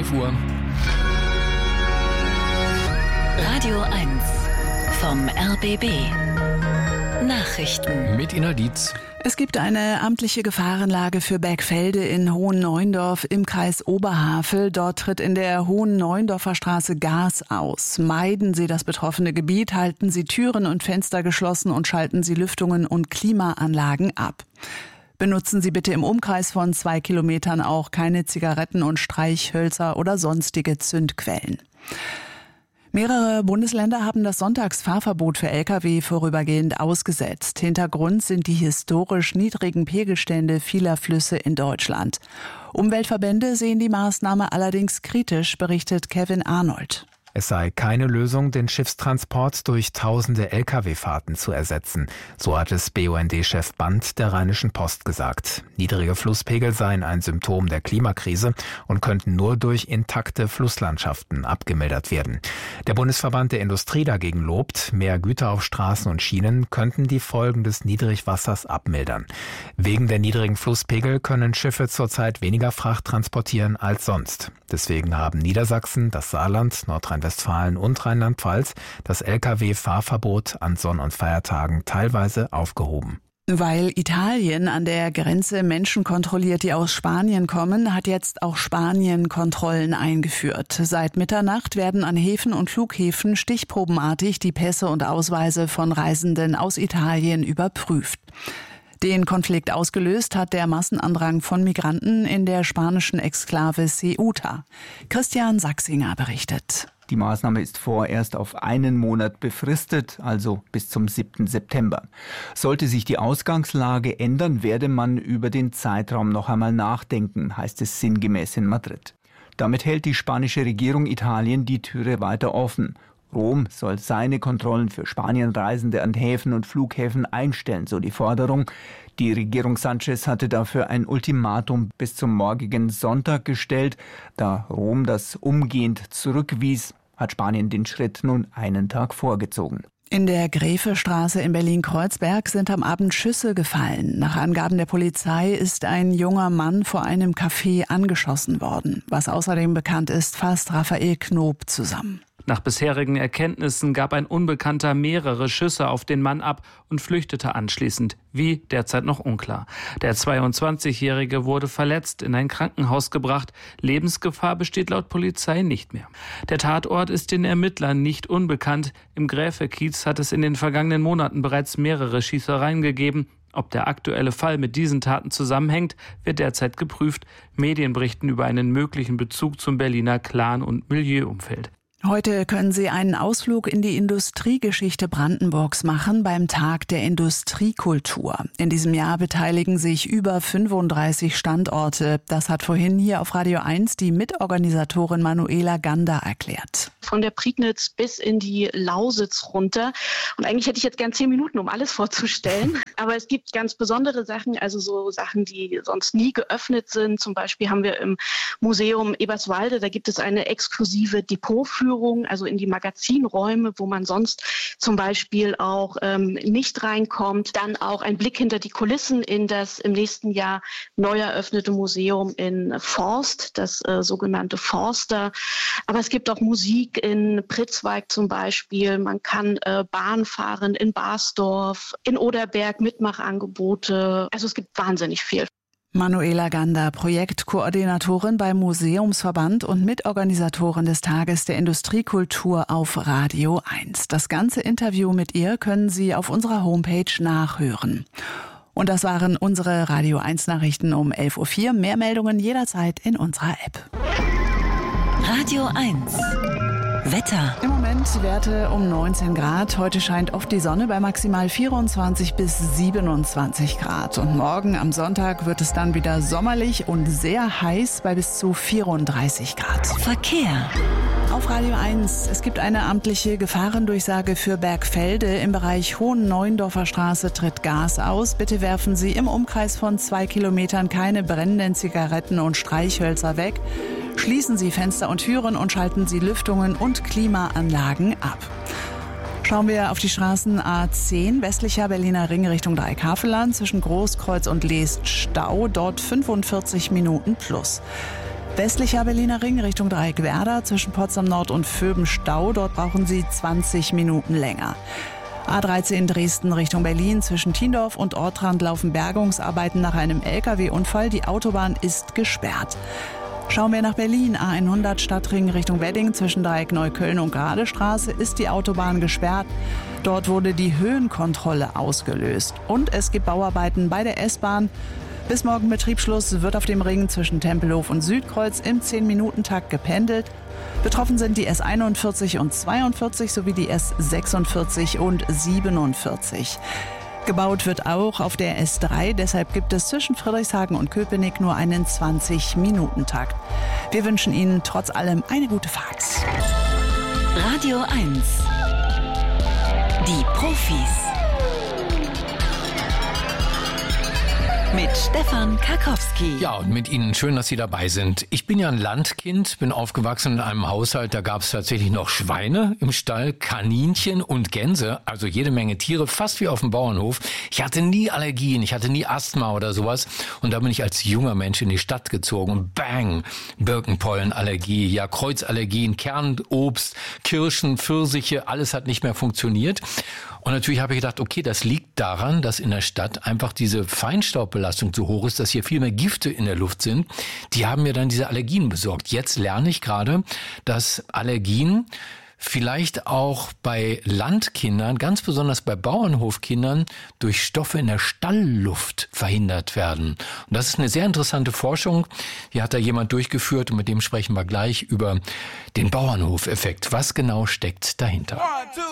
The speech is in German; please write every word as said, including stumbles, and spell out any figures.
elf Uhr. Radio eins vom R B B. Nachrichten. Mit Ina Dietz. Es gibt eine amtliche Gefahrenlage für Bergfelde in Hohenneuendorf im Kreis Oberhavel. Dort tritt in der Hohenneuendorfer Straße Gas aus. Meiden Sie das betroffene Gebiet, halten Sie Türen und Fenster geschlossen und schalten Sie Lüftungen und Klimaanlagen ab. Benutzen Sie bitte im Umkreis von zwei Kilometern auch keine Zigaretten und Streichhölzer oder sonstige Zündquellen. Mehrere Bundesländer haben das Sonntagsfahrverbot für L K W vorübergehend ausgesetzt. Hintergrund sind die historisch niedrigen Pegelstände vieler Flüsse in Deutschland. Umweltverbände sehen die Maßnahme allerdings kritisch, berichtet Kevin Arnold. Es sei keine Lösung, den Schiffstransport durch tausende L K W-Fahrten zu ersetzen. So hat es B U N D-Chef Band der Rheinischen Post gesagt. Niedrige Flusspegel seien ein Symptom der Klimakrise und könnten nur durch intakte Flusslandschaften abgemildert werden. Der Bundesverband der Industrie dagegen lobt, mehr Güter auf Straßen und Schienen könnten die Folgen des Niedrigwassers abmildern. Wegen der niedrigen Flusspegel können Schiffe zurzeit weniger Fracht transportieren als sonst. Deswegen haben Niedersachsen, das Saarland, Nordrhein-Westfalen und Rheinland-Pfalz das L K W-Fahrverbot an Sonn- und Feiertagen teilweise aufgehoben. Weil Italien an der Grenze Menschen kontrolliert, die aus Spanien kommen, hat jetzt auch Spanien Kontrollen eingeführt. Seit Mitternacht werden an Häfen und Flughäfen stichprobenartig die Pässe und Ausweise von Reisenden aus Italien überprüft. Den Konflikt ausgelöst hat der Massenandrang von Migranten in der spanischen Exklave Ceuta. Christian Sachsinger berichtet. Die Maßnahme ist vorerst auf einen Monat befristet, also bis zum siebten September. Sollte sich die Ausgangslage ändern, werde man über den Zeitraum noch einmal nachdenken, heißt es sinngemäß in Madrid. Damit hält die spanische Regierung Italien die Türe weiter offen. Rom soll seine Kontrollen für Spanienreisende an Häfen und Flughäfen einstellen, so die Forderung. Die Regierung Sanchez hatte dafür ein Ultimatum bis zum morgigen Sonntag gestellt. Da Rom das umgehend zurückwies, hat Spanien den Schritt nun einen Tag vorgezogen. In der Gräfestraße in Berlin-Kreuzberg sind am Abend Schüsse gefallen. Nach Angaben der Polizei ist ein junger Mann vor einem Café angeschossen worden. Was außerdem bekannt ist, fasst Raphael Knob zusammen. Nach bisherigen Erkenntnissen gab ein Unbekannter mehrere Schüsse auf den Mann ab und flüchtete anschließend. Wie, derzeit noch unklar. Der zweiundzwanzigjährige wurde verletzt in ein Krankenhaus gebracht. Lebensgefahr besteht laut Polizei nicht mehr. Der Tatort ist den Ermittlern nicht unbekannt. Im Gräfekiez hat es in den vergangenen Monaten bereits mehrere Schießereien gegeben. Ob der aktuelle Fall mit diesen Taten zusammenhängt, wird derzeit geprüft. Medien berichten über einen möglichen Bezug zum Berliner Clan- und Milieuumfeld. Heute können Sie einen Ausflug in die Industriegeschichte Brandenburgs machen beim Tag der Industriekultur. In diesem Jahr beteiligen sich über fünfunddreißig Standorte. Das hat vorhin hier auf Radio eins die Mitorganisatorin Manuela Gander erklärt. Von der Prignitz bis in die Lausitz runter. Und eigentlich hätte ich jetzt gern zehn Minuten, um alles vorzustellen. Aber es gibt ganz besondere Sachen, also so Sachen, die sonst nie geöffnet sind. Zum Beispiel haben wir im Museum Eberswalde, da gibt es eine exklusive Depotführung, also in die Magazinräume, wo man sonst zum Beispiel auch ähm, nicht reinkommt. Dann auch ein Blick hinter die Kulissen in das im nächsten Jahr neu eröffnete Museum in Forst, das äh, sogenannte Forster. Aber es gibt auch Musik in Pritzwalk zum Beispiel. Man kann äh, Bahn fahren in Barsdorf, in Oderberg, Mitmachangebote. Also es gibt wahnsinnig viel. Manuela Gander, Projektkoordinatorin beim Museumsverband und Mitorganisatorin des Tages der Industriekultur auf Radio eins. Das ganze Interview mit ihr können Sie auf unserer Homepage nachhören. Und das waren unsere Radio eins Nachrichten um elf Uhr vier. Mehr Meldungen jederzeit in unserer App. Radio eins. Wetter. Im Moment Werte um neunzehn Grad. Heute scheint oft die Sonne bei maximal vierundzwanzig bis siebenundzwanzig Grad. Und morgen am Sonntag wird es dann wieder sommerlich und sehr heiß bei bis zu vierunddreißig Grad. Verkehr. Auf Radio eins. Es gibt eine amtliche Gefahrendurchsage für Bergfelde. Im Bereich Hohenneuendorfer Straße tritt Gas aus. Bitte werfen Sie im Umkreis von zwei Kilometern keine brennenden Zigaretten und Streichhölzer weg. Schließen Sie Fenster und Türen und schalten Sie Lüftungen und Klimaanlagen ab. Schauen wir auf die Straßen A zehn, westlicher Berliner Ring Richtung Dreieckhaveland, zwischen Großkreuz und Leest Stau, dort fünfundvierzig Minuten plus. Westlicher Berliner Ring Richtung Dreieck Werder zwischen Potsdam Nord und Vöben Stau. Dort brauchen Sie zwanzig Minuten länger. A dreizehn Dresden Richtung Berlin zwischen Tiendorf und Ortrand laufen Bergungsarbeiten nach einem L K W-Unfall. Die Autobahn ist gesperrt. Schauen wir nach Berlin. A hundert Stadtring Richtung Wedding zwischen Dreieck Neukölln und Gradestraße ist die Autobahn gesperrt. Dort wurde die Höhenkontrolle ausgelöst. Und es gibt Bauarbeiten bei der S-Bahn. Bis morgen Betriebsschluss wird auf dem Ring zwischen Tempelhof und Südkreuz im zehn Minuten Takt gependelt. Betroffen sind die S einundvierzig und zweiundvierzig sowie die S sechsundvierzig und siebenundvierzig. Gebaut wird auch auf der S drei, deshalb gibt es zwischen Friedrichshagen und Köpenick nur einen zwanzig Minuten Takt. Wir wünschen Ihnen trotz allem eine gute Fahrt. Radio eins. Die Profis. Mit Stefan Karkowski. Ja, und mit Ihnen schön, dass Sie dabei sind. Ich bin ja ein Landkind, bin aufgewachsen in einem Haushalt, da gab es tatsächlich noch Schweine im Stall, Kaninchen und Gänse, also jede Menge Tiere, fast wie auf dem Bauernhof. Ich hatte nie Allergien, ich hatte nie Asthma oder sowas. Und da bin ich als junger Mensch in die Stadt gezogen und bang, Birkenpollenallergie, ja Kreuzallergien, Kernobst, Kirschen, Pfirsiche, alles hat nicht mehr funktioniert. Und natürlich habe ich gedacht, okay, das liegt daran, dass in der Stadt einfach diese Feinstaubbelastung so hoch ist, dass hier viel mehr Gifte in der Luft sind. Die haben mir dann diese Allergien besorgt. Jetzt lerne ich gerade, dass Allergien vielleicht auch bei Landkindern, ganz besonders bei Bauernhofkindern, durch Stoffe in der Stallluft verhindert werden. Und das ist eine sehr interessante Forschung. Hier hat da jemand durchgeführt und mit dem sprechen wir gleich über den Bauernhofeffekt. Was genau steckt dahinter? One, two,